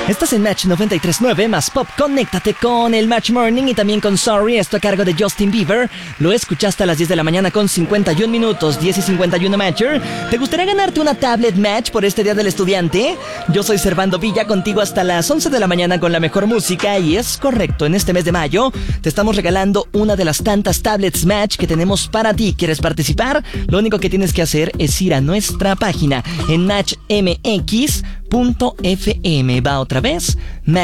Estás en Match 93.9 más Pop. Conéctate con el Match Morning y también con Sorry, esto a cargo de Justin Bieber. Lo escuchaste a las 10 de la mañana con 51 minutos, 10 y 51 Matcher. ¿Te gustaría ganarte una tablet Match por este Día del Estudiante? Yo soy Servando Villa, contigo hasta las 11 de la mañana con la mejor música. Y es correcto, en este mes de mayo te estamos regalando una de las tantas tablets Match que tenemos para ti. ¿Quieres participar? Lo único que tienes que hacer es ir a nuestra página en matchmx.fm. Va otra vez,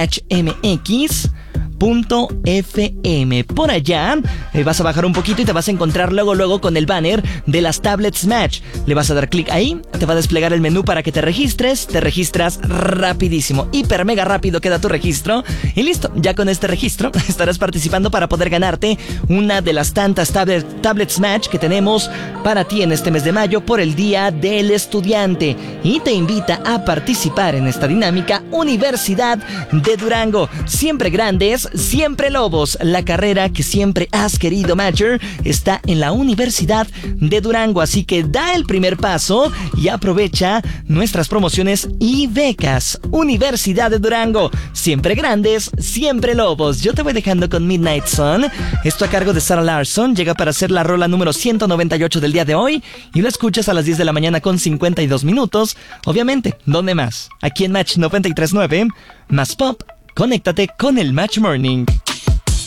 matchmx.fm. Por allá vas a bajar un poquito y te vas a encontrar luego con el banner de las tablets Match. Le vas a dar clic ahí, te va a desplegar el menú para que te registres. Te registras rapidísimo, hiper mega rápido queda tu registro. Y listo, ya con este registro estarás participando para poder ganarte una de las tantas tablets Match que tenemos para ti en este mes de mayo por el Día del Estudiante. Y te invita a participar en esta dinámica Universidad de Durango. Siempre grandes, siempre lobos. La carrera que siempre has querido, Matcher, está en la Universidad de Durango. Así que da el primer paso y aprovecha nuestras promociones y becas. Universidad de Durango. Siempre grandes, siempre lobos. Yo te voy dejando con Midnight Sun. Esto a cargo de Sarah Larsson. Llega para ser la rola número 198 del día de hoy. Y lo escuchas a las 10 de la mañana con 52 minutos. Obviamente, ¿dónde más? Aquí en Match 93.9 más Pop. Conéctate con el Match Morning.